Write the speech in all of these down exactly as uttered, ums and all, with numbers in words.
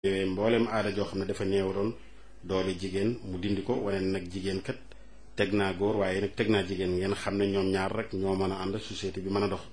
mboolem aada joo xam ne dafa néewroon doole jigéen mu dindi ko wane nag jigéen kat teg naa góor waaye nag teg naa jigéen ngeen xam ne ñoom ñaar rek ñoo mën a ànd société bi mën a dox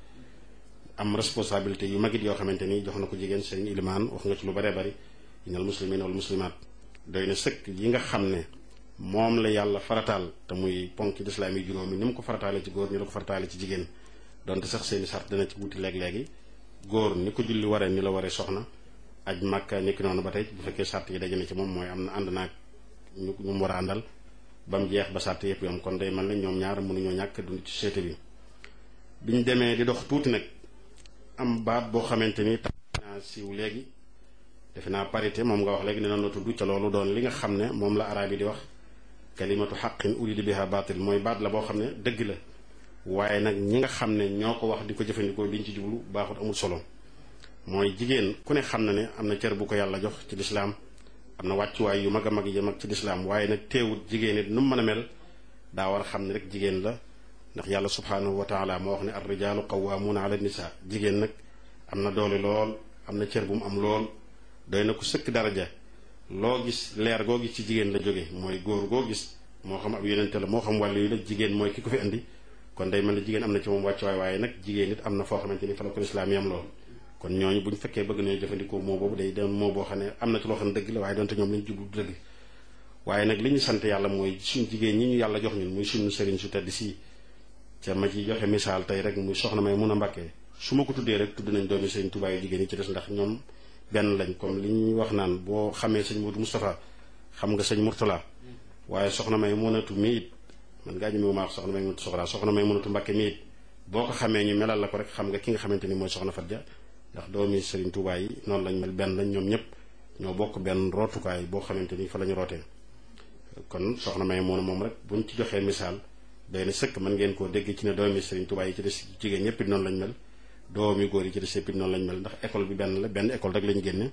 am responsabilité yu magit yoo xamante ni jox na ko jigéen sëriñ Ilimaan wax nga ci lu bëree bëri innal muslimiina wal muslimaat doy na sëkk yi nga xam ne moom la yàlla farataal te muy ponk lislaam yi juróomi ni mu ko farataale ci góor ni la ko farataale ci jigéen donte sax seeni sart dana ci wuti léeg-léegi góor ni ko julli waree ni la waree soxna aj màkka nekki noonu ba tey bu fekkee sart yi daje na ci moom mooy am na ànd naag ñu ñu mu war a àndal ba mu jeex ba sart yëpp yom kon day mel ne ñoom ñaar mënuñoo ñàkk dund ci société bi biñ demee di dox tuuti nag am baat boo xamante ni tax naa siiw léegi defe naa parité moom nga wax léegi ne noonu la tudd ca loolu doon li nga xam ne moom la araab yi di wax kalimatu xaqin urida biha baatil mooy baat la boo xam ne dëgg la waaye nag ñi nga xam ne ñoo ko wax di ko jëfandikoo liñ ci jublu baaxut amul solo mooy jigéen ku ne xam na ne am na cër bu ko yàlla jox ci lislaam am na wàccuwaay yu mag a mag yi mag ci lislaam waaye nag teewut jigéen it nu mu mën a mel daa war a xam ne rek jigéen la ndax yàlla subhaanahu wa taala moo wax ne ar rijaalu qawwaamuuna ala nisaa jigéen nag am na doole lool am na cër bu mu am lool doy na ko sëkk daraja loo gis leer goo gis ci jigéen la jóge mooy góor goo gis moo xam ab yonente la moo xam wàllu yi la jigéen mooy ki ko fi indi kon day mel ne jigéen am na ci moom wàccuwaay waaye nag jigéen it am na foo xamante ni fa la ko lislaam yam lool kon ñooñu bu ñu fekkee bëgg nañu jëfandikoo moo boobu day doon moo boo xam ne am na ci loo xam ne dëgg la waaye doonte ñoom lañu jublu du dëgg waaye nag li ñu sant yàlla mooy suñ jigéen ñi ñu yàlla jox ñun muy suñu sëriñ su tedd si ca ma ci joxe misaal tey rek muy soxna may mun a mbàkkee su ma ko tuddee rek tudd nañ doomi sëriñ Tuubaa yu jigéen yi ci des ndax ñoom benn lañ comme li ñuy wax naan boo xamee sëñ Modou Moustapha xam nga sëñ Mourtala waaye soxna may munatu mi it man ngaa ñëme ma wax soxna may munatu soxra soxna may munatu mbàkke mi it boo ko xamee ñu melal la ko rek xam nga ki nga xamante ni mooy soxna Fatia ndax doomi Serigne Touba yi noonu lañ mel benn lañ ñoom ñëpp ñoo bokk benn rootukaay boo xamante ni fa la ñu rootee kon soxna may moona moom rek buñ ci joxee misaal doy na sëkk mën ngeen koo dégg ci ne doomi Serigne Touba yi ci des jigéen ñëpp it noonu lañ mel doomi góor yi ci des yëpp it noonu lañ mel ndax école bi benn la benn école rek lañ génne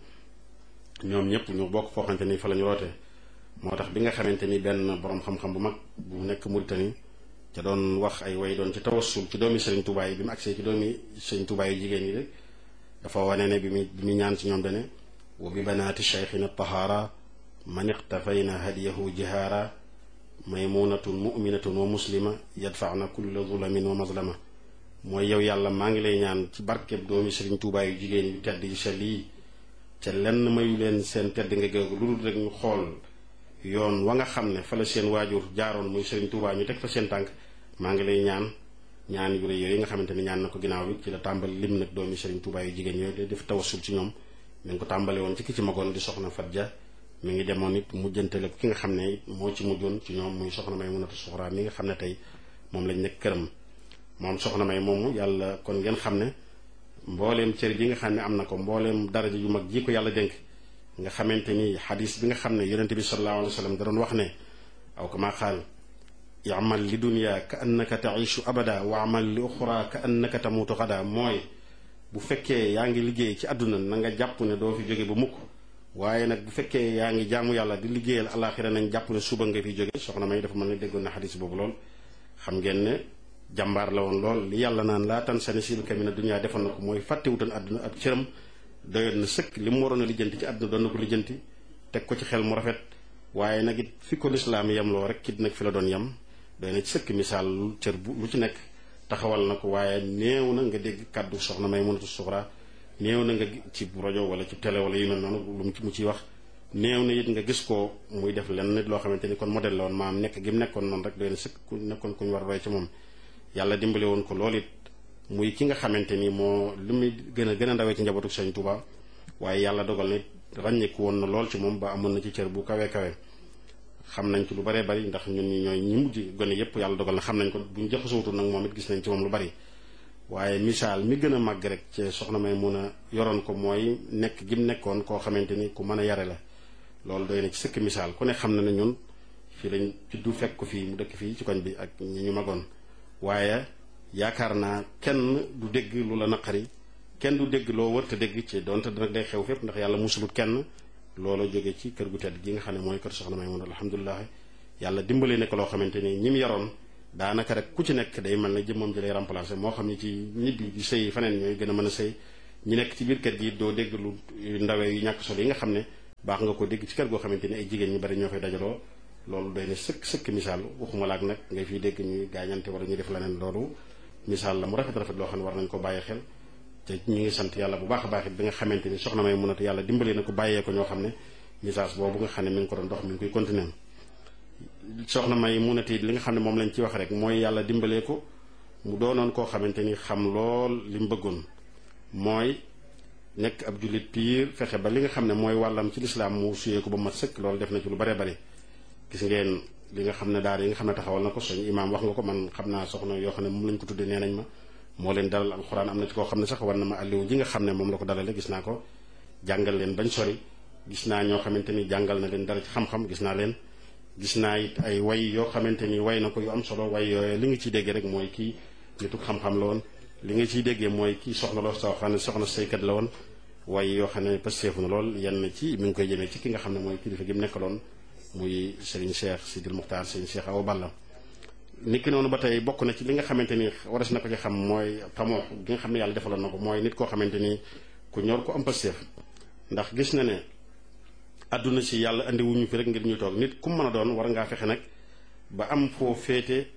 ñoom ñëpp ñu bokk foo xamante ni fa la ñu rootee moo tax bi nga xamante ni benn borom xam-xam bu mag bu nekk Mauritanie ca doon wax ay way doon ci tawassul ci doomi Serigne Touba yi bi mu agsee ci doomi Serigne Touba yi jigéen yi rek dafa wane ne bi mu bi mu ñaan ci ñoom dane wa bi banaati cheikhina tahaara man iqtafayna hadiyahu jihaara maymunatun muminatun wa muslima yadfaana kulla zulamin wa mazlama mooy yow yàlla maa ngi lay ñaan ci barkeb doomi Serigne Touba yu jigéen yu tedd yu sell yi ca lenn mayu leen seen tedd nga géegu lu dul rek ñu xool yoon wa nga xam ne fa la seen waajur jaaroon muy Serigne Touba ñu teg fa seen tànk maa ngi lay ñaan ñaan yu rëy yooyu nga xamante ni ñaan na ko ginnaaw bi ci la tàmbali lim nag doomi Serigne Touba yu jigéen yooyu day def tawassul ci ñoom mi ngi ko tàmbale woon ci ki ci magoon di soxna Fatia mi ngi demoon it mujjantale ki nga xam ne moo ci mujjoon ci ñoom muy soxna may munatu suxraa mi nga xam ne tey moom lañ nekk këram moom soxna may moomu yàlla kon ngeen xam ne mbooleem cër ji nga xam ne am na ko mbooleem daraja yu mag ji ko yàlla dénk nga xamante ni xadis bi nga xam ne yonente bi sallallahu alayhi wa sallam da doon wax ne aw kama qaal yamal li dunya ka annaka taishu abada wa amal li uxra ka annaka tamutu xada mooy bu fekkee yaa ngi liggéey ci àdduna na nga jàpp ne doo fi jóge ba mukk waaye nag bu fekkee yaa ngi jaamu yàlla di liggéeyal alaxira nañ jàpp ne suba nga fi jóge soxna may dafa mën ne déggoon na xadis boobu lool xam ngeen ne jàmbaar la woon lool li yàlla naan laa tan sa nasiibaka mina dunya defoon na ko mooy fàttewutoon àdduna ak cëram doyoon na sëkk li mu waroon a lijjanti ci àdduna doon na ko lijjanti teg ko ci xel mu rafet waaye nag it fi ko lislaam yem loo rek kit nag fi la doon yem doy na ci sëkk misaal lu cër bu lu ci nekk taxawal na ko waaye néew na nga dégg kàddu soxna may munatu suxra néew na nga ci rajo wala ci télé wala yu mel noonu lu mu ciy wax néew na it nga gis ko muy def lenn nit loo xamante ni kon modèle la woon maam nekk gi mu nekkoon noonu rek doy na sëkk ku nekkoon ku ñu war a roy ci moom yàlla dimbale woon ko loolu it muy ki nga xamante ni moo li muy gën a gën a ndawee ci njabootu Sëñ Tuuba waaye yàlla dogal na ràññeeku woon na lool ci moom ba amoon na ci cër bu kawe kawe xam nañ ci lu baree bari ndax ñun ñi ñooy ñi mujj gone yépp yàlla dogal na xam nañ ko bu ñu jaxasootu nag moom it gis nañ ci moom lu bari waaye misaal mi gën a màgg rek ci soxna may mun a yoroon ko mooy nekk gi mu nekkoon koo xamante ni ku mën a yare la loolu doy na ci sëkk misaal ku ne xam na ne ñun fii lañ juddu fekk ko fii mu dëkk fii ci koñ bi ak ñi ñu magoon waaye yaakaar naa kenn du dégg lu la naqari kenn du dégg loo wër te dégg ci donte nag day xew fépp ndax yàlla musulut kenn loola jóge ci kër gu tedd gi nga xam ne mooy kër soxna may mun alhamdulilah yàlla dimbale ne ko loo xamante ni ñi mu yaroon daanaka rek ku ci nekk day mel ne jëmmam ji lay remplacer moo xam ne ci ñibbi di sëy faneen ñooy gën a mën a sëy ñi nekk ci biir kër gi doo dégg lu ndawee yu ñàkk solo yi nga xam ne baax nga ko dégg ci kër goo xamante ni ay jigéen ñu bari ñoo fay dajaloo loolu doy na sëkk sëkk misaal waxuma laak nag ngay fiy dégg ñuy gaañante wala ñuy def leneen loolu misaal la mu rafet rafet loo xam ne war nañ ko bàyyi xel te ñu ngi sant yàlla bu baax a baax it bi nga xamante ni soxna may munatu yàlla dimbalee na ko bàyyee ko ñoo xam ne message boobu nga xam ne mi ngi ko doon dox mi ngi koy continuer soxna may munatu li nga xam ne moom lañ ci wax rek mooy yàlla dimbalee ko mu doonoon koo xamante ni xam lool li mu bëggoon mooy nekk ab jullit piir fexe ba li nga xam ne mooy wàllam ci lislaam mu suyee ko ba mat sëkk loolu def na ci lu bare bare gis ngeen li nga xam ne daara yi nga xam ne taxawal na ko soñ imaam wax nga ko man xam naa soxna yoo xam ne moom lañ ko tuddee nee nañ ma moo leen dalal alxuraan am na ci koo xam ne sax war na ma alliwu ji nga xam ne moom la ko dalale gis naa ko jàngal leen bañ sori gis naa ñoo xamante ni jàngal na leen dara ci xam-xam gis naa leen gis naa it ay way yoo xamante ni way na ko yu am solo way yooyu li nga ciy déggee rek mooy kii nitu xam-xam la woon li nga ciy déggee mooy kii soxna loo soo xam ne soxna saykat la woon way yoo xam ne pasteefu na lool yenn ci mi ngi koy jëmee ci ki nga xam ne mooy kilifa gi mu nekkaloon muy Serigne Cheikh Sidil Muxtaar Serigne Cheikh Awa Balla nit ki noonu ba tey bokk na ci li nga xamante ni waras na ko ci xam mooy tamoo gi nga xam ne yàlla defaloon na ko mooy nit koo xamante ni ku ñor ko am pasteef ndax gis na ne àdduna si yàlla andi wuñu fi rek ngir ñu toog nit ku mën a doon war ngaa fexe nag ba am foo féete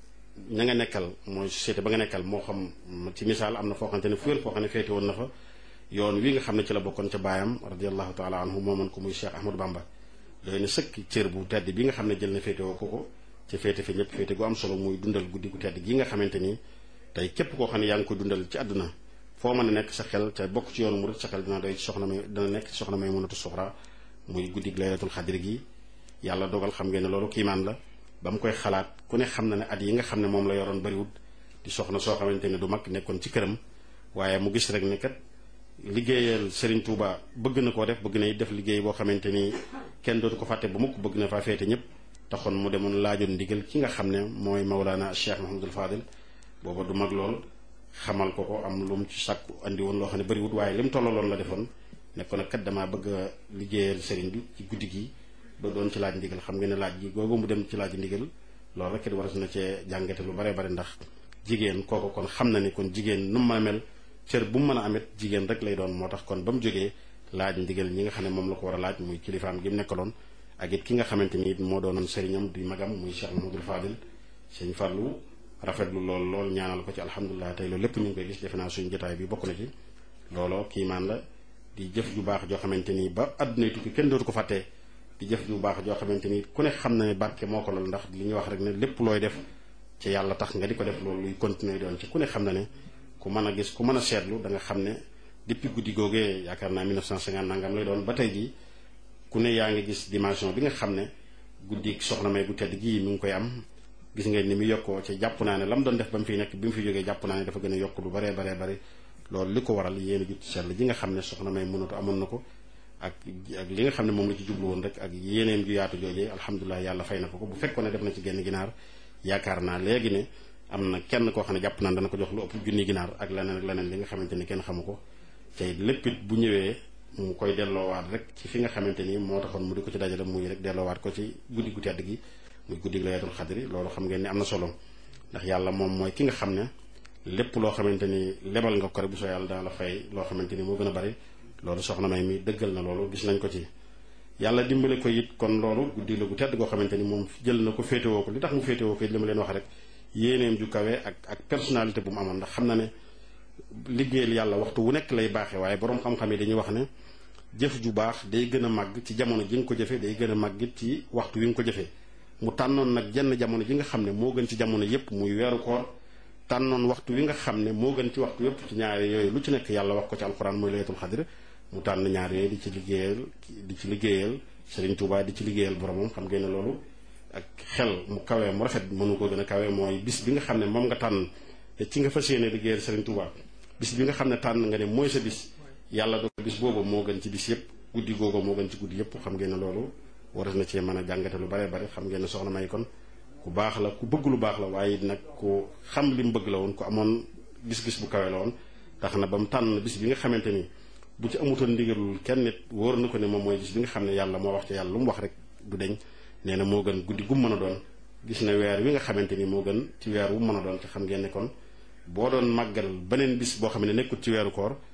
ña nga nekkal mooy société ba nga nekkal moo xam ci misaal am na foo xamante ne fu wér foo xam ne féete woon na fa yoon wi nga xam ne ci la bokkoon ca baayam radiallahu taala anhu moomoon ko muy Cheikh Ahmadou Bamba doy na sëkk cër bu tedd bi nga xam ne jël na féete woo ko ko ca féete fi ñëpp féete gu am solo muy dundal guddi gu tedd gi nga xamante ni tey képp koo xam ne yaa ngi ko dundal ci àdduna foo mën a nekk sa xel ca bokk ci yoonu murid sa xel dina doy ci soxna may dina nekk ci soxna may mënatu suxra muy guddi laylatul xadri gi yàlla dogal xam ngeen ne loolu kiimaan la ba mu koy xalaat ku ne xam na ne at yi nga xam ne moom la yoroon bariwut di soxna soo xamante ne du mag nekkoon ci këram waaye mu gis rek ne kat liggéeyal Serigne Touba bëgg na koo def bëgg na def liggéey boo xamante ni kenn dootu ko fàtte ba mukk bëgg na faa féete ñëpp taxoon mu demoon laajoon ndigal ki nga xam ne mooy Mawlana Cheikh Mouhamadul Fadil booba du mag lool xamal ko ko am lu mu ci sàkku andi woon loo xam ne bariwut waaye li mu tollaloon la defoon nekkoon nag kat damaa bëgg a liggéeyal Serigne bi ci guddi gi ba doon ci laaj ndigal xam nga ne laaj gi googu mu dem ci laaj ndigal loolu rek it war na cee jàngate lu bare bare ndax jigéen kooku kon xam na ni kon jigéen nu mu mën a mel cër bu mu mën a amit jigéen rek lay doon moo tax kon ba mu jógee laaj ndigal ñi nga xam ne moom la ko war a laaj muy kilifaam gi mu nekkaloon ak it ki nga xamante ni moo doonoon sëriñam di magam muy Cheikh Mamadou Fadil sëñ Fallou rafetlu lool lool ñaanal ko ci alhamdulilah tey loolu lépp ñu ngi koy gis defe naa suñu jotaay bi bokk na ci looloo kiimaan la di jëf ju baax joo xamante ni ba àdduna tukki kenn dootu ko fàttee di jëf ju baax joo xamante ni ku ne xam na ne barke moo ko lool ndax li ñuy wax rek ne lépp looy def ci yàlla tax nga di ko def loolu luy continuer doon ci ku ne xam na ne ku mën a gis ku mën a seetlu da nga xam ne depuis guddi googee yaakaar naa mille neuf cent cinquante nangam lay doon ba tey jii ku ne yaa ngi gis dimension bi nga xam ne guddi soxna may gu tedd gii mi ngi koy am gis ngeen ni mu yokkoo ci jàpp naa ne la mu doon def ba mu fiy nekk bi mu fi jógee jàpp naa ne dafa gën a yokk lu baree baree bari loolu li ko waral yéen a jut sell ji nga xam ne soxna may mënatu amoon na ko ak ak li nga xam ne moom la ci jublu woon rek ak yéeneem ju yaatu joojee alhamdulilah yàlla fay na ko ko bu fekkoon ne def na ci genn ginaar yaakaar naa léegi ne am na kenn koo xam ne jàpp naa dana ko jox lu ëpp junni ginaar ak leneen ak leneen li nga xamante ni kenn xamu ko te lépp it bu ñëwee mu koy delloowaat rek ci fi nga xamante ni moo taxoon mu di ko ci dajale muy rek delloowaat ko ci guddi gu tedd gi muy guddi laylatul xadri loolu xam ngeen ni am na solo ndax yàlla moom mooy ki nga xam ne lépp loo xamante ni lebal nga ko rek bu soo yàlla dana la fay loo xamante ni moo gën a bari loolu soxna may mi dëggal na loolu gis nañ ko ci yàlla dimbale ko it kon loolu guddi la gu tedd goo xamante ni moom jël na ko féetewoo ko li tax mu féetewoo ko it li ma leen wax rek yéeneem ju kawe ak ak personnalité bu mu amoon ndax xam na ne liggéeyal yàlla waxtu wu nekk lay baaxee waaye boroom xam-xam yi dañuy wax ne jëf ju baax day gën a màgg ci jamono ji nga ko jëfee day gën a màgg it ci waxtu wi nga ko jëfee mu tànnoon nag jenn jamono ji nga xam ne moo gën ci jamono yépp muy weeru koor tànnoon waxtu wi nga xam ne moo gën ci waxtu yépp ci ñaari yooyu lu ci nekk yàlla wax ko ci alxuraan mooy laylatul xadr mu tànn ñaar yooyu di ci liggéeyal di ci liggéeyal Serigne Touba di ci liggéeyal boromam xam ngeen ne loolu ak xel mu kawee mu rafet mënu ko gën a kawee mooy bis bi nga xam ne moom nga tànn te ci nga fas yéene liggéeyal Serigne Touba bis bi nga xam ne tànn nga ne mooy sa bis yàlla do bis boobu moo gën ci bis yépp guddi googu moo gën ci guddi yépp xam ngeen ne loolu waras na cee mën a jàngate lu bare bare xam ngeen ne soxna may kon ku baax la ku bëgg lu baax la waaye nag ku xam li mu bëgg la woon ku amoon gis-gis bu kawe la woon tax na ba mu tànn bis bi nga xamante ni bu ci amutoon ndigalul kenn nit wóor na ko ne moom mooy bis bi nga xam ne yàlla moo wax ci yàlla lu mu wax rek du deñ nee na moo gën guddi gu mën a doon gis na weer wi nga xamante ni moo gën ci weer wu mën a doon te xam ngeen ne kon boo doon màggal beneen bis boo xam ne nekkut ci weeru koor te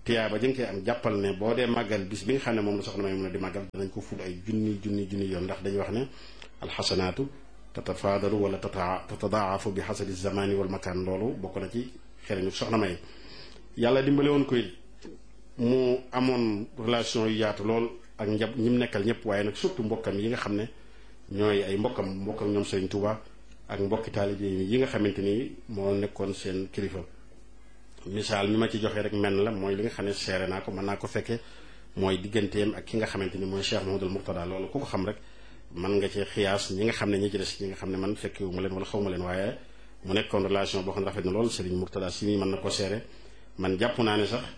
tiyaaba ji nga koy am jàppal ne boo dee màggal bis bi nga xam ne moom la soxna may mun a di màggal danañ ko ful ay junni junni junni yoon ndax dañuy wax ne alxasanaatu tatafaadalu wala tata tatadaafu bi xasabi zamani wal makaan loolu bokk na ci xereñu soxna may yàlla dimbale woon ko it mu amoon relation yu yaatu lool ak njab ñi mu nekkal ñëpp waaye nag surtout mbokkam yi nga xam ne ñooy ay mbokkam mbokkam ñoom Serigne Touba ak mbokki taalibe yi nga xamante ni moo nekkoon seen kilifa. misaal mi ma ci joxe rek menn la mooy li nga xam ne seere naa ko mën naa ko fekke mooy digganteem ak ki nga xamante ni mooy Cheikh Mouhamadoul Mourtada loolu ku ko xam rek man nga ci xiyaas ñi nga xam ne ñi ci des ñi nga xam ne man fekkewu ma leen wala xaw ma leen waaye mu nekkoon relation boo xam ne rafet na lool Serigne Mourtada si mii mën na ko seere man jàpp naa ne sax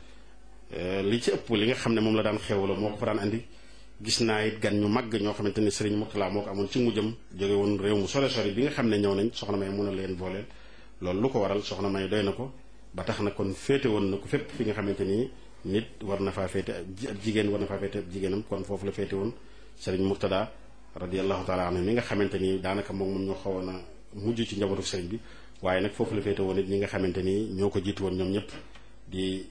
li ci ëpp li nga xam ne moom la daan xewloo moo ko fa daan andi gis naa it gan ñu màgg ñoo xamante ni Serigne Mourtada moo ko amoon ci mujjam jóge woon réew mu sore sori bi nga xam ne ñëw nañ soxna may mun a leen booleel loolu lu ko waral soxna may doy na ko ba tax na kon féete woon na ko fépp fi nga xamante ni nit war na faa féete ab jigéen war na faa féete ab jigéenam kon foofu la féete woon Serigne Mourtada radiyallahu taala anhu mi nga xamante ni daanaka moom mun ñoo xawoon a mujj ci njabootu Serigne bi waaye nag foofu la féete woon it ñi nga xamante ni ñoo ko jiitu woon ñoom ñëpp di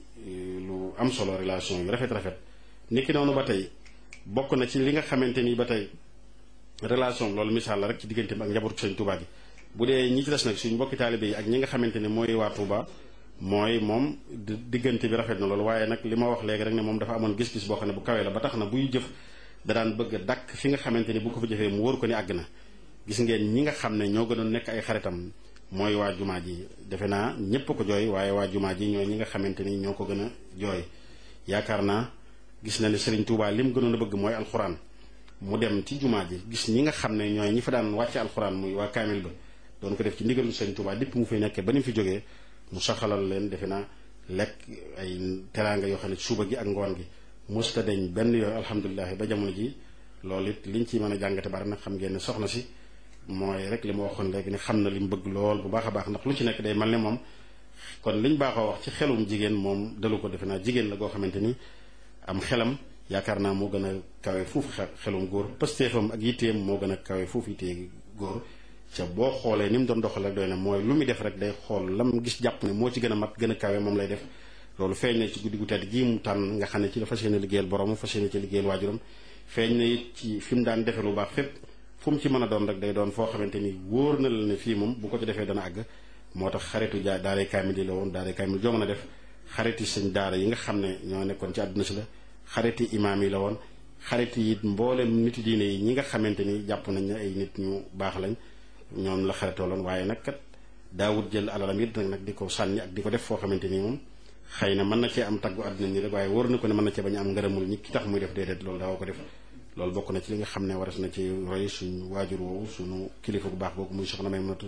lu am solo relation yu rafet rafet niki noonu ba tey bokk na ci li nga xamante ni ba tey relation loolu misaal la rek ci diggante ak njabootu Serigne Touba gi bu dee ñi ci des nag suñ mbokki taalibe yi ak ñi nga xamante ne mooy waa Touba mooy moom diggante bi rafet na loolu waaye nag li ma wax léegi rek ne moom dafa amoon gis-gis boo xam ne bu kawee la ba tax na buy jëf da daan bëgg a dakk fi nga xamante ni bu ko fa jëfee mu wóor ko ni àgg na gis ngeen ñi nga xam ne ñoo gënoon nekk ay xaritam mooy waa jumaa ji defe naa ñépp ko jooy waaye waa jumaa ji ñooy ñi nga xamante ni ñoo ko gën a jooy yaakaar naa gis na ne Serigne Touba li mu gënoon a bëgg mooy alxuraan mu dem ci jumaa ji gis ñi nga xam ne ñooy ñi fa daan wàcce alxuraan muy waa kaamil ba doon ko def ci ndigalu Serigne Touba dipp mu fay nekkee ba ni mu fi jógee mu saxalal leen defe naa lekk ay teraanga yoo xam ne suba gi ak ngoon gi musta deñ benn yooyu alhamdulilah ba jamono ji loolu it liñ ci mën a jàngate bari nag xam ngeen ne soxna si mooy rek li ma waxoon léegi ne xam na li mu bëgg lool bu baax a baax ndax lu ci nekk day mel ne moom kon liñ baaxoo wax ci xelum jigéen moom dalu ko defe naa jigéen la goo xamante ni am xelam yaakaar naa moo gën a kawe fuufu xelum góor pëstéefam ak yitteem moo gën a kawe fuufu yittee góor ca boo xoolee ni mu doon doxal rek doy na mooy lu muy def rek day xool lam gis jàpp ne moo ci gën a mat gën a kawe moom lay def loolu feeñ na ci guddi gu tedd gii mu tànn nga xam ne ci la fas yéene liggéeyal borom fas yéene ci liggéeyal waajuram feeñ na it ci fi mu daan defee lu baax fépp fu mu ci mën a doon rek day doon foo xamante ni wóor na la ne fii moom bu ko ci defee dana àgg moo tax xaritu jaa daaray kaamil yi la woon daaray kaamil joo mën a def xariti sëñ daara yi nga xam ne ñoo nekkoon ci àdduna si la xariti imaam yi la woon xariti it mboolem nit diine yi ñi nga xamante ni jàpp nañ ne ay nit ñu baax lañ ñoom la xaritooloon waaye nag kat daawut jël alalam it nag nag di ko sànni ak di ko def foo xamante ni moom xëy na mën na cee am taggu àdduna ni rek waaye wóor na ko ne mën na cee bañ a am ngërëmul ñi ki tax muy def déedéet loolu daaw ko def loolu bokk na ci li nga xam ne waras na ci roy suñu waajur woowu suñu kilifa bu baax boobu muy soxna Maymunatu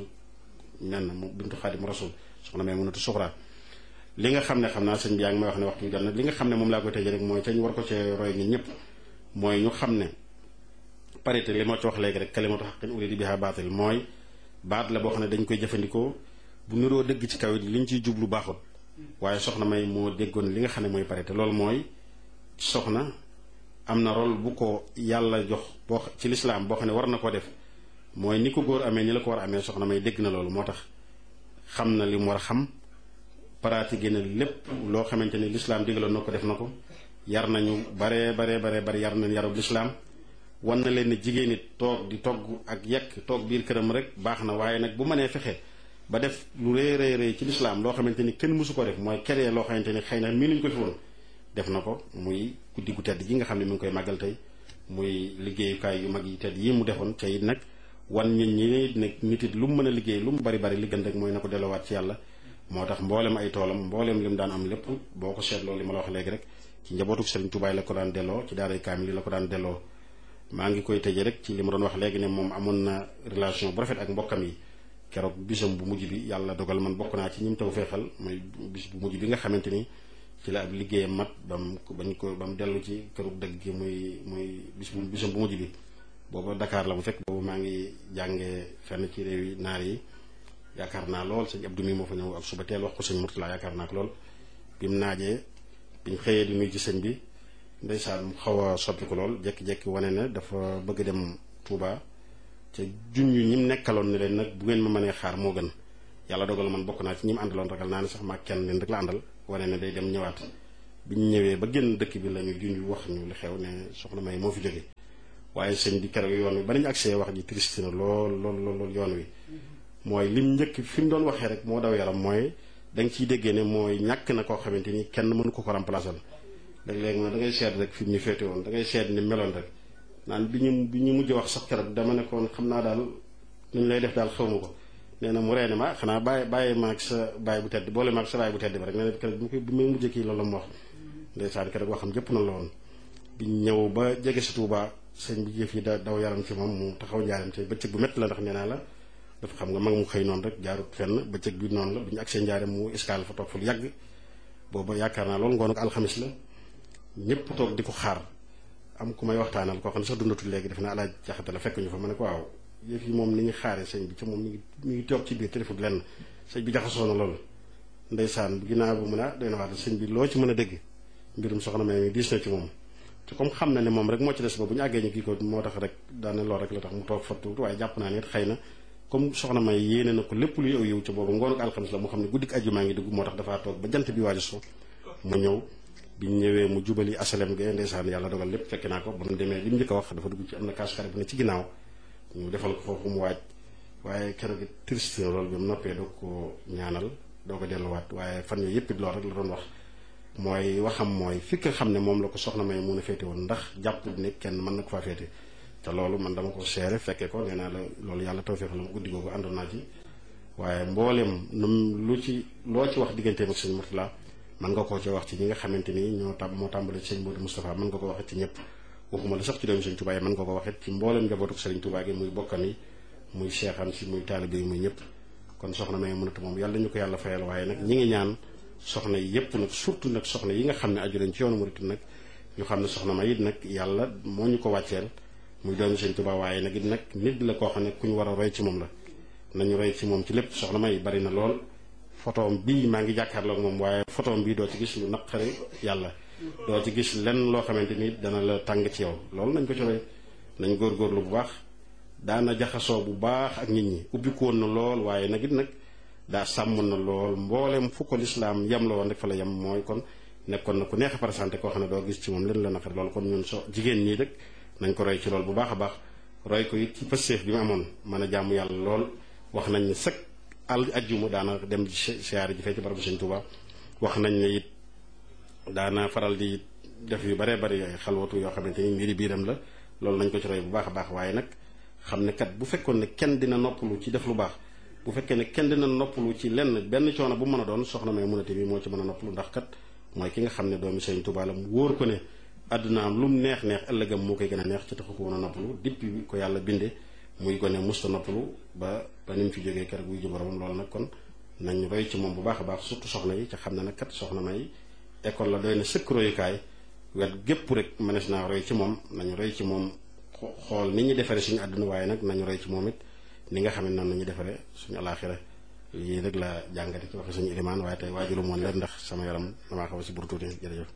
ñan mu bintu Xaadimu Rasuul soxna Maymunatu Suxra li nga xam ne xam naa sëñ bi yaa ngi may wax ne waxtu jot na li nga xam ne moom laa koy tëjee rek mooy ca ñu war ko cee roy ñun ñëpp mooy ñu xam ne parité li moo ci wax léegi rek kalimatu haqqin urida biha baatil mooy baat la boo xam ne dañ koy jëfandikoo bu niroo dëgg ci kaw it liñ ciy jublu baaxut waaye soxna may moo déggoon li nga xam ne mooy parité loolu mooy soxna am na rôle bu ko yàlla jox boo ci lislaam boo xam ne war na ko def mooy ni ko góor amee ni la ko war a amee soxna may dégg na loolu moo tax xam na li mu war a xam pratiqué na lépp loo xamante ni lislaam digaloon na ko def na ko yar nañu baree baree baree bari yar nañ yarub lislaam wan na leen ne jigéen it toog di togg ak yekk toog biir këram rek baax na waaye nag bu mënee fexe ba def lu rëy rëy rëy ci lislaam loo xamante ni kenn mësu ko def mooy keree loo xamante ni xëy na mii nuñ ko fi woon def na ko muy guddi gu tedd gi nga xam ne mi ngi koy màggal tey muy liggéeyukaay yu mag yi tedd yi mu defoon ca it nag wan nit ñi nag nit it lu mu mën a liggéey lu mu bari bari li gën rek mooy na ko delluwaat ci yàlla moo tax mboolem ay toolam mboolem li mu daan am lépp boo ko seetloo li ma la wax léegi rek ci njabootuk Serigne Touba la ko daan delloo ci daaray kaamil la ko daan delloo maa ngi koy tëjee rek ci li ma doon wax léegi ne moom amoon na relation bu rafet ak mbokkam yi keroog bisam bu mujj bi yàlla dogal man bokk naa ci ñi mu taw feexal mooy bis bu mujj bi nga xamante ni ci la ab liggéeyam mat ba mu bañ ko ba mu dellu ci kërug dëgg gi muy muy bis bu bisam bu mujj bi booba Dakar la bu fekk boobu maa ngi jàngee fenn ci réew yi naar yi yaakaar naa lool sëñ Abdou mi moo fa ñëw ak suba teel wax ko sëñ Murtala yaakaar naa ko lool bi mu naajee biñ xëyee di nuyu ci sëñ bi ndeysaan mu xaw a soppi ko lool jekki-jekki wane ne dafa bëgg dem Touba ca junj ñi mu nekkaloon ne leen nag bu ngeen ma mënee xaar moo gën yàlla dogal man bokk naa ci ñi mu àndaloon ragal naa ne sax maa kenn leen rek la àndal wane ne day dem ñëwaat biñ ñëwee ba génn dëkk bi lañu junj wax ñu li xew ne soxna May moo fi jóge waaye sëñ bi keroog yoon wi ba nañu agsee wax ji triste na lool lool lool yoon wi mooy lim njëkk fi mu doon waxee rek moo daw yaram mooy da nga ciy déggee ne mooy ñàkk na koo xamante ni kenn mënu ko ko remplacer léeg-léeg ma da ngay seet rek fi mu ñu féete woon da ngay seet ni meloon rek naan bi ñu bi ñu mujj wax sax keroog dama ne koon xam naa daal nu ñu lay def daal xaw ma ko nee na mu reene ma xanaa bàyyi bàyyi maag sa bàyyi bu tedd boole maag sa bàyyi bu tedd bi rek nee na keroog bi bi may mujjee kii loolu la mu wax ndeysaan keroog waxam jëpp na la woon bi ñëw ba jege si Touba sëñ bi jëf yi da daw yaram ci moom mu taxaw njaaram te bëccëg bu métti la ndax nee naa la dafa xam nga mag mu xëy noonu rek jaarut fenn bëccëg bi noonu la bi ñu agsee njaaram mu escale fa toog fa lu yàgg booba yaakaar naa loolu ngoon ak alxamis la ñëpp toog di ko xaar am ku may waxtaanal koo xam ne sax dundatul léegi def na alaaj jaxate la fekk ñu fa ma ne ko waaw yëf yi moom ni ñu xaaree sëñ bi ci moom mi ngi mi ngi toog ci biir téléphone lenn sëñ bi jaxasoo na loolu ndeysaan ginnaaw bu mu ne ah doy na wax sëñ bi loo ci mën a dégg mbirum soxna May mi diis na ci moom te comme xam na ne moom rek moo ci des ba bu ñu àggee ñu kii ko moo tax rek daane lool rek la tax mu toog fa tuuti waaye jàpp naa ne it xëy na comme soxna May yéene na ko lépp luy aw yiw ci boobu ngoonu alxamis la mu xam ne guddik ajjumaa ngi dugg moo tax dafaa toog ba jant bi waaju so mu ñëw bi ñu ñëwee mu jubali asalem ge ndeysaan yàlla dogal lépp fekk naa ko ba mu demee li mu njëkk a wax dafa dugg ci am na kaasukare bu ne ci ginnaaw ñu defal ko foofu mu waaj waaye keroog it triste na loolu bi mu noppee doo ko ñaanal doo ko delluwaat waaye fan yooyu yëpp it loolu rek la doon wax mooy waxam mooy fi nga xam ne moom la ko soxna May mun a féete woon ndax jàpp ne kenn mën na ko faa féete te loolu man dama ko seere fekkee ko nee naa la loolu yàlla tawfeex la mu guddi googu àndoon naa ci waaye mboolem num lu ci loo ci wax digganteem ak sëñ Murtala mën nga koo ci wax ci ñi nga xamante ni ñoo tam moo tàmbale ci sëñ Modou Moustapha mën nga ko waxit ci ñëpp waxuma la sax ci doomu sëñ Touba yi mën nga ko waxit ci mboolem njabootu sëriñ Touba gi muy bokkam yi muy seexam si muy taalibe yi muy ñëpp kon soxna May mënatu moom yàlla ñu ko yàlla fayal waaye nag ñi ngi ñaan soxna yi yëpp nag surtout nag soxna yi nga xam ne aju leen ci yoonu murit nag ñu xam ne soxna May it nag yàlla moo ñu ko wàcceel muy doomu sëñ Touba waaye nag it nag nit la koo xam ne ku ñu war a roy ci moom la nañu roy ci moom ci lépp soxna May bari na lool photoom bii maa ngi jàkkaarloog moom waaye photoom bii doo ci gis lu naqari yàlla doo ci gis lenn loo xamante ni dana la tàng ci yow loolu nañ ko ci roy nañ góorgóorlu bu baax daana jaxasoo bu baax ak nit ñi ubbikoon na lool waaye nag it nag daa sàmm na lool mboolem fu ko lislaam yem la woon rek fa la yem mooy kon nekkoon na ku neex a présenté koo xam ne doo gis ci moom leen la naqari loolu kon ñun so jigéen ñii rek nañ ko roy ci lool bu baax a baax roy ko it ci pësteef bi mu amoon mën a jaamu yàlla lool wax nañ ne sëkk al ajjuma daana dem ci siyaare ji fee ci barabu sëñ Touba wax nañ ne it daana faral di def yu baree bari ay xalwatu yoo xamante ni mbiri biiram la loolu nañ ko ci roy bu baax a baax waaye nag xam ne kat bu fekkoon ne kenn dina noppalu ci def lu baax bu fekkee ne kenn dina noppalu ci lenn benn coono bu mën a doon soxna May munate bi moo ci mën a noppalu ndax kat mooy ki nga xam ne doomi sëñ Touba la mu wóor ko ne àddunaam lu mu neex neex ëllëgam moo koy gën a neex ci taxu ko woon a noppalu depuis bi ko yàlla binde muy gone musta noppalu ba ba ni mu fi jógee keroog buy ji boromam loolu nag kon nañ roy ci moom bu baax a baax surtout soxna yi ca xam ne nag kat soxna May école la doy na sëkk royukaay wet gépp rek mënees naa roy ci moom nañu roy ci moom xool ni ñu defaree suñu àdduna waaye nag nañu roy ci moom it ni nga xam ne noonu nañu defaree suñu alaaxira lii rek la jàngate ci waxe suñu ilimaan waaye tey waajulu moon leen ndax sama yaram damaa xaw a si bur tuuti jërëjëf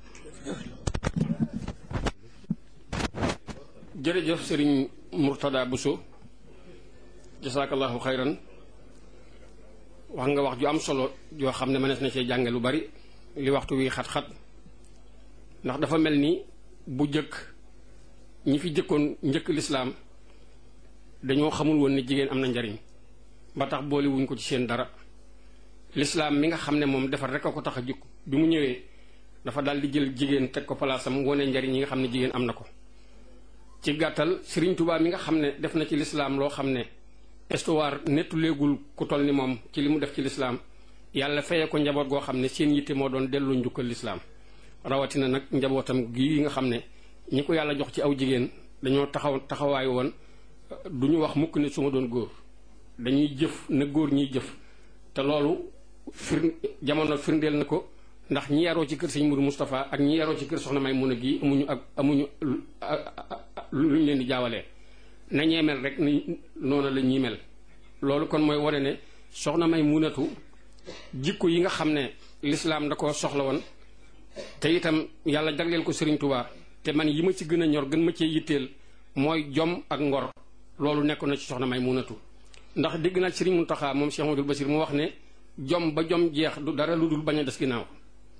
jërëjëf sëriñ Murtada Bousso jasaakallahu xayran wax nga wax ju am solo joo xam ne mënees na cee jànge lu bari li waxtu wi xat-xat ndax dafa mel ni bu jëkk ñi fi jëkkoon njëkk lislaam dañoo xamul woon ne jigéen am na njariñ ba tax boole wuñ ko ci seen dara lislaam mi nga xam ne moom defar rek a ko tax a jukk bi mu ñëwee dafa daal di jël jigéen teg ko palaasam wone njariñ yi nga xam ne jigéen am na ko ci gàttal Sëriñ Tuubaa mi nga xam ne def na ci lislaam loo xam ne histoire nettu léegul ku toll ni moom ci li mu def ci lislaam yàlla fayee ko njaboot goo xam ne seen yitte moo doon dellu njukkal lislaam rawatina nag njabootam gii nga xam ne ñi ko yàlla jox ci aw jigéen dañoo taxaw taxawaayu woon du ñu wax mukk ne su ma doon góor dañuy jëf na góor ñiy jëf te loolu fir jamono firndeel na ko ndax ñi yaroo ci kër sëñ Mourou Moustapha ak ñi yaroo ci kër soxna May mun a gii amuñu ak amuñu luñ leen di jaawalee na ñee mel rek ni noonu la ñuy mel loolu kon mooy wane ne soxna May munatu jikko yi nga xam ne lislaam da ko soxla woon te itam yàlla jagleel ko Sëriñ Tuubaa te man yi ma ci gën a ñor gën ma cee yitteel mooy jom ak ngor loolu nekk na ci soxna May munatu ndax dégg naa Sëriñ Muntaxa moom Cheikh Amadou Bassir mu wax ne jom ba jom jeex du dara lu dul bañ a des ginnaaw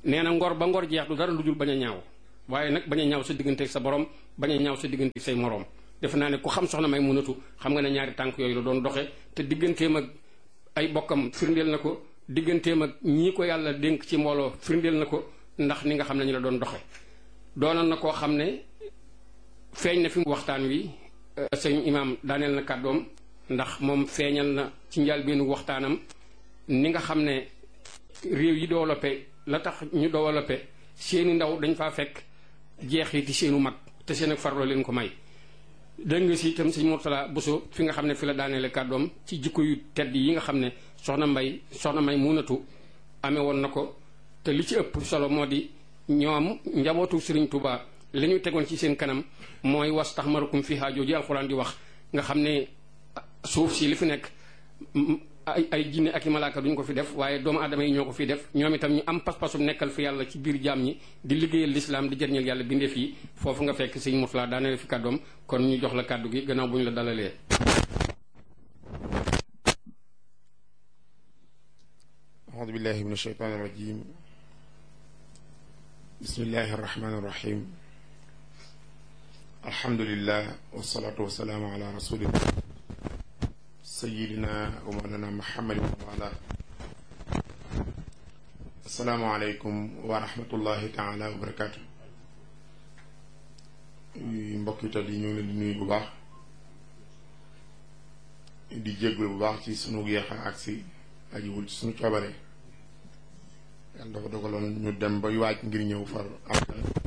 nee na ngor ba ngor jeex du dara lu dul bañ a ñaaw waaye nag bañ a ñaaw sa diggante sa borom bañ a ñaaw sa diggante say moroom defe naa ne ku xam soxna Maymunatu xam nga ne ñaari tànk yooyu la doon doxe te digganteem ak ay bokkam firndeel na ko digganteem ak ñii ko yàlla dénk ci mbooloo firndeel na ko ndax ni nga xam ne ñu la doon doxe doonoon na koo xam ne feeñ na fi mu waxtaan wi sëñ imaam daaneel na kàddoom ndax moom feeñal na ci njëlbéenu waxtaanam ni nga xam ne réew yi développé la tax ñu développé seeni ndaw dañ faa fekk jeexiti seenu mag te seen ak farlo leen ko may dégg nga si itam sëñ Mourtala Bousso fi nga xam ne fi la daaneele kàddoom ci jikko yu tedd yi nga xam ne soxna mbay soxna Maymunatu amee woon na ko te li ci ëpp solo moo di ñoom njabootu Sëriñ Tuubaa li ñu tegoon ci seen kanam mooy was tax marukum fi haajoo ji alxuraan di wax nga xam ne suuf si li fi nekk ay ay jinne ak i malaaka duñ ko fi def waaye doomu aadama yi ñoo ko fi def ñoom itam ñu am pas-pasum nekkal fi yàlla ci biir jaam ñi di liggéeyal lislaam di jëriñal yàlla bindeef yi foofu nga fekk sëñ Mourtala daaneel fi kàddoom kon ñu jox la kàddu gi gannaaw bu ñu la dalalee. audu billahi min ashaytaani rajim bismillahi arrahmani irrahim alhamdulillah wasalaatu wasalaamu ala rasulillah sayidina wa mawlana muhammadin wa ala assalaamu aleykum wa rahmatullahi taala wa barakatu mbokk itam yi ñu ngi leen di nuyu bu baax di jéggul bu baax ci sunu yeexa agsi ajiwul ci sunu coobare yàlla dafa dogaloon ñu dem bay waaj ngir ñëw far am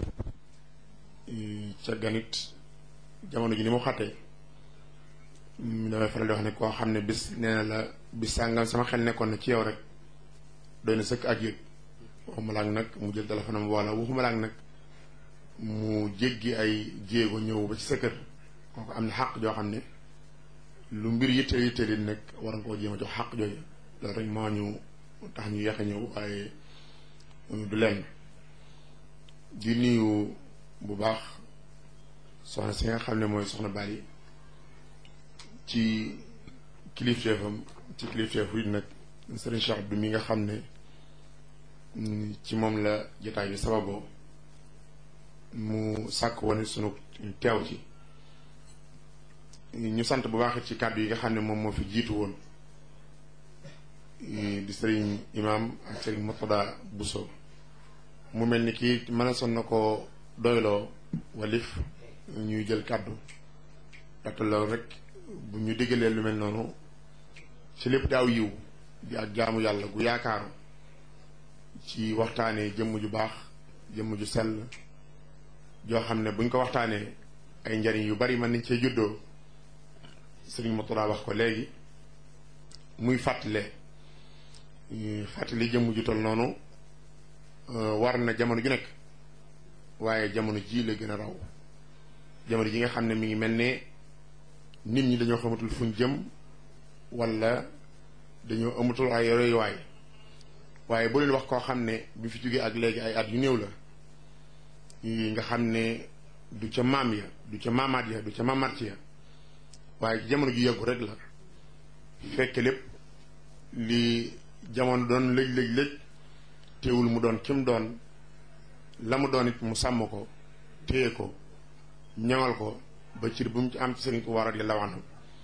ca ganit jamono ji ni mu xattee damay faral di wax ne koo xam ne bis nee na la bis sàngam sama xel nekkoon na ci yow rek doy na sëkk ak yëg waxuma laak nag mu jël téléphone am wala waxuma laak nag mu jéggi ay jéego ñëw ba ci sa kër kooku am na xàq joo xam ne lu mbir yitteel yitteel yi nag war nga koo jéem a jox xàq jooju loolu rek moo ñu tax ñu yeex a ñëw waaye du lenn di nuyu bu baax soxna si nga xam ne mooy soxna Bali ci kilifteefam ci kilifteefu it nag Serigne Cheikh Abdou mi nga xam ne ci moom la jotaay bi sababoo mu sàkk woon sunu teew ci ñu sant bu baax ci kàddu yi nga xam ne moom moo fi jiitu woon di Serigne Imam ak Serigne Mourtada Bousso mu mel ni kii mën a son na ko doyloo walif ñuy jël kàddu ndaxte loolu rek bu ñu diggalee lu mel noonu ci lépp daaw yiw di ak jaamu yàlla gu yaakaaru ci waxtaanee jëmm ju baax jëmm ju sell joo xam ne buñ ko waxtaanee ay njariñ yu bari mën nañ cee juddoo Sëriñ Mourtada wax ko léegi muy fàttale fàttali jëmm ju tol noonu war na jamono ju nekk waaye jamono ji la gën a raw jamono ji nga xam ne mi ngi mel ne nit ñi dañoo xamatul fuñ jëm wala dañoo amatul ay royuwaay waaye boo leen wax koo xam ne bi fi jógee ak léegi ay at yu néew la nga xam ne du ca maam ya du ca maamaat ya du ca maamaat ya waaye ci jamono ju yàggu rek la fekk lépp li jamono doon lëj lëj lëj teewul mu doon kim doon la mu doon it mu sàmm ko téye ko ñaŋal ko ba cir bu mu ci am ci Sëriñ Tuubaa radiyallaahu anhu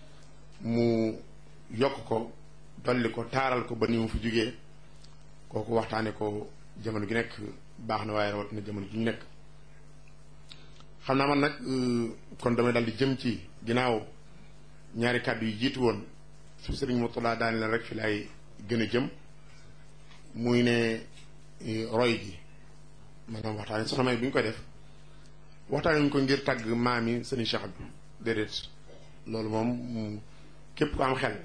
mu yokk ko dolli ko taaral ko ba ni mu fi jógee kooku waxtaane ko jamono gi nekk baax na waaye rawatina jamono gi ñu nekk xam naa man nag kon damay dal di jëm ci ginnaaw ñaari kàddu yi jiitu woon fi Sëriñ Mourtada daane la rek fi lay gën a jëm muy ne roy gi maanaam waxtaane soxna May bi ñu koy def waxtaane ñu ko ngir tàgg maam yi Sëriñ Cheikh Abdou déedéet loolu moom képp ko am xel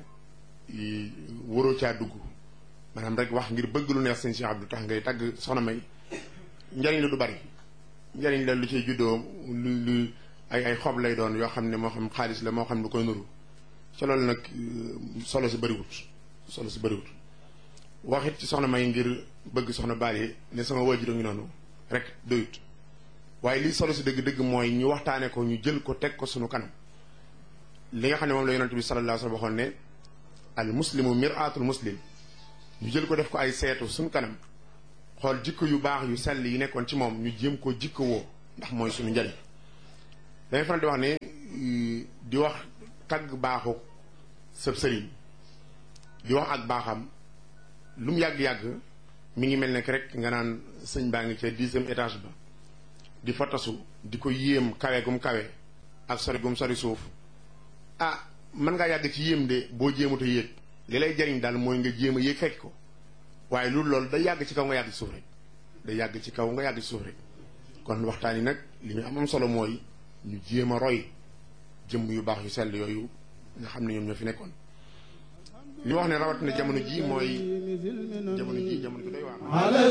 waroo caa dugg maanaam rek wax ngir bëgg lu neex Sëriñ Cheikh Abdou tax ngay tàgg soxna May njariñ la du bari njariñ la lu ciy juddoo lu lu ay ay xob lay doon yoo xam ne moo xam xaalis la moo xam lu koy nuru ca loolu nag solo si bëriwut solo si bëriwut waxit ci soxna May ngir bëgg soxna Bali ne sama waajur a ngi noonu rek doyut waaye lii solo si dëgg-dëgg mooy ñu waxtaane ko ñu jël ko teg ko sunu kanam li nga xam ne moom la yonent bi sallallahu alayhi wa sallam waxoon ne al muslimu mir'atul muslim ñu jël ko def ko ay seetu suñu kanam xool jikko yu baax yu sell yi nekkoon ci moom ñu jéem ko jikko woo ndax mooy suñu njariñ dañuy faral di wax ne di wax tagg baaxu sëb sëriñ di wax ak baaxam lu mu yàgg-yàgg mi ngi mel ne rek nga naan sëñ baa ngi ca dixième étage ba di fa tasu di ko yéem kawe gum kawe ak sori gum sori suuf ah mën ngaa yàgg ci yéem de boo jéemut a yéeg li lay jariñ daal mooy nga jéem a yéeg fekk ko waaye loolu loolu day yàgg ci kaw nga yàgg ci suuf rek day yàgg ci kaw nga yàgg ci suuf rek kon waxtaan yi nag li ñu am am solo mooy ñu jéem a roy jëmm yu baax yu sell yooyu nga xam ne ñoom ñoo fi nekkoon li wax ne rawat na jamono ji mooy jamono ji jamono ji doy waar